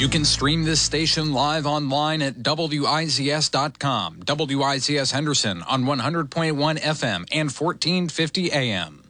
You can stream this station live online at WIZS.com. WIZS Henderson on 100.1 FM and 1450 AM.